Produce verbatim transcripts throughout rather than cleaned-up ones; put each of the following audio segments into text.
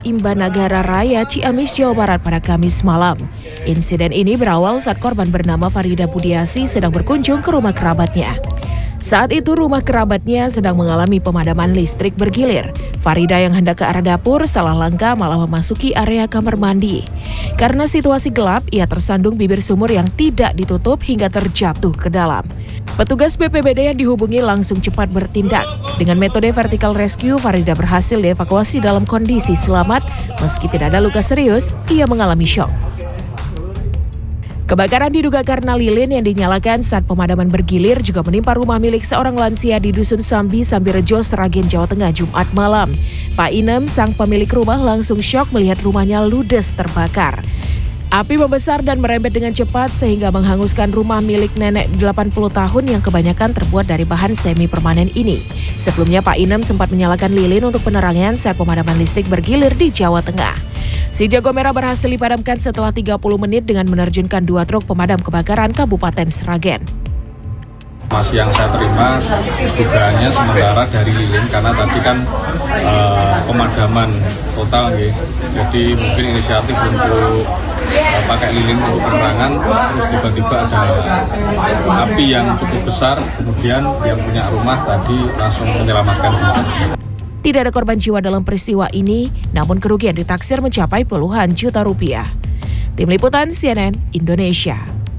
Imbanagara Raya, Ciamis, Jawa Barat pada Kamis malam. Insiden ini berawal saat korban bernama Farida Budiasi sedang berkunjung ke rumah kerabatnya. Saat itu rumah kerabatnya sedang mengalami pemadaman listrik bergilir. Farida yang hendak ke arah dapur salah langkah malah memasuki area kamar mandi. Karena situasi gelap, ia tersandung bibir sumur yang tidak ditutup hingga terjatuh ke dalam. Petugas B P B D yang dihubungi langsung cepat bertindak. Dengan metode vertical rescue, Farida berhasil dievakuasi dalam kondisi selamat. Meski tidak ada luka serius, ia mengalami syok. Kebakaran diduga karena lilin yang dinyalakan saat pemadaman bergilir juga menimpa rumah milik seorang lansia di Dusun Sambi, Sambirejo, Sragen, Jawa Tengah, Jumat malam. Pak Inem, sang pemilik rumah, langsung syok melihat rumahnya ludes terbakar. Api membesar dan merembet dengan cepat sehingga menghanguskan rumah milik nenek delapan puluh tahun yang kebanyakan terbuat dari bahan semi permanen ini. Sebelumnya Pak Inem sempat menyalakan lilin untuk penerangan saat pemadaman listrik bergilir di Jawa Tengah. Si jago merah berhasil dipadamkan setelah tiga puluh menit dengan menerjunkan dua truk pemadam kebakaran Kabupaten Sragen. Masih yang saya terima dugaannya sementara dari lilin karena tadi kan uh, pemadaman total gitu. Jadi mungkin inisiatif untuk uh, pakai lilin untuk penerangan, terus tiba-tiba ada api yang cukup besar, kemudian yang punya rumah tadi langsung menyelamatkan diri. Tidak ada korban jiwa dalam peristiwa ini, namun kerugian ditaksir mencapai puluhan juta rupiah. Tim Liputan C N N Indonesia.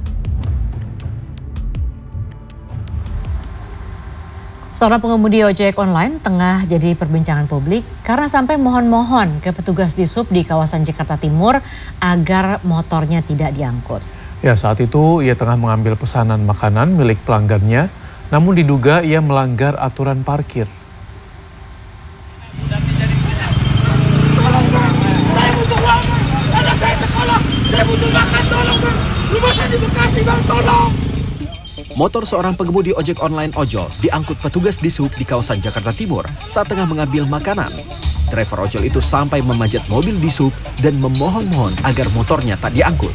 Seorang pengemudi ojek online tengah jadi perbincangan publik karena sampai mohon-mohon ke petugas Dishub di kawasan Jakarta Timur agar motornya tidak diangkut. Ya, saat itu ia tengah mengambil pesanan makanan milik pelanggannya, namun diduga ia melanggar aturan parkir. Saya butuh uang, anak saya sekolah, saya butuh makan, tolong bang, rumah saya di Bekasi bang, tolong. Motor seorang pengemudi ojek online ojol diangkut petugas Dishub di kawasan Jakarta Timur saat tengah mengambil makanan. Driver ojol itu sampai memanjat mobil Dishub dan memohon-mohon agar motornya tak diangkut.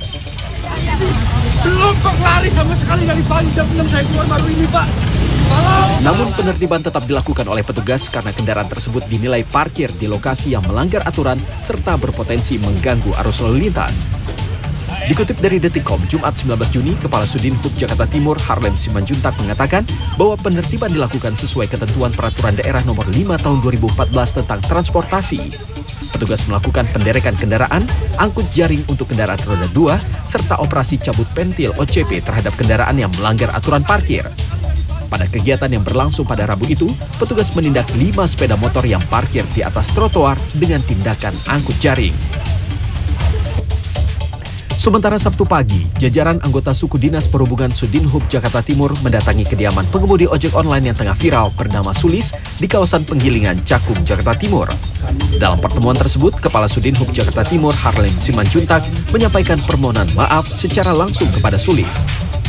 Belum kok lari sama sekali dari pagi jam enam saya keluar baru ini pak. Tolong. Namun penertiban tetap dilakukan oleh petugas karena kendaraan tersebut dinilai parkir di lokasi yang melanggar aturan serta berpotensi mengganggu arus lalu lintas. Dikutip dari Detikcom, Jumat sembilan belas Juni, Kepala Sudinhub Jakarta Timur Harlem Simanjuntak mengatakan bahwa penertiban dilakukan sesuai ketentuan Peraturan Daerah Nomor lima Tahun dua ribu empat belas tentang transportasi. Petugas melakukan penderekan kendaraan, angkut jaring untuk kendaraan roda dua, serta operasi cabut pentil O C P terhadap kendaraan yang melanggar aturan parkir. Pada kegiatan yang berlangsung pada Rabu itu, petugas menindak lima sepeda motor yang parkir di atas trotoar dengan tindakan angkut jaring. Sementara Sabtu pagi, jajaran anggota suku Dinas Perhubungan Sudinhub Jakarta Timur mendatangi kediaman pengemudi ojek online yang tengah viral bernama Sulis di kawasan Penggilingan, Cakung, Jakarta Timur. Dalam pertemuan tersebut, Kepala Sudinhub Jakarta Timur Harlem Simanjuntak menyampaikan permohonan maaf secara langsung kepada Sulis.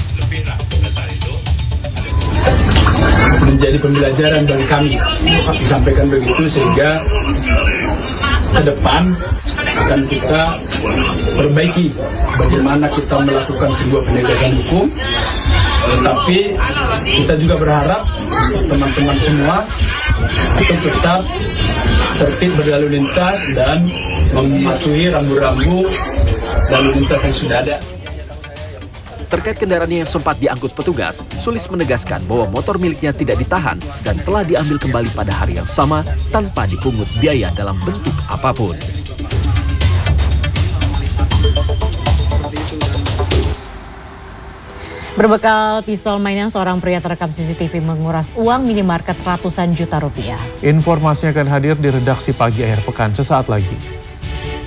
Menjadi pembelajaran bagi kami, disampaikan begitu sehingga ke depan akan kita perbaiki bagaimana kita melakukan sebuah penegakan hukum, tetapi kita juga berharap teman-teman semua untuk tetap tertib berlalu lintas dan mematuhi rambu-rambu lalu lintas yang sudah ada. Terkait kendaraan yang sempat diangkut petugas, Sulis menegaskan bahwa motor miliknya tidak ditahan dan telah diambil kembali pada hari yang sama tanpa dipungut biaya dalam bentuk apapun. Berbekal pistol mainan, seorang pria terekam C C T V menguras uang minimarket ratusan juta rupiah. Informasinya akan hadir di redaksi Pagi Akhir Pekan sesaat lagi.